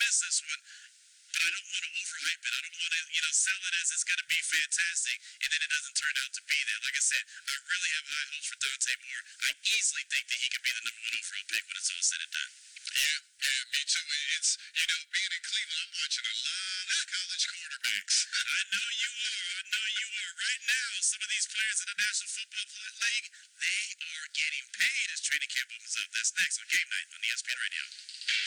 miss this one, but I don't want to overhype it. I don't want to, sell it as it's going to be fantastic, and then it doesn't turn out to be that. Like I said, I really have high hopes for Dante Moore. I easily think that he could be the number one overall pick when it's all said and done. Yeah, me too. It's, being in Cleveland, I'm watching a lot of college quarterbacks. I know you are. I know you are. Right now, some of these players in the National Football League, they are getting paid as training camp opens up. That's next on Game Night on ESPN Radio.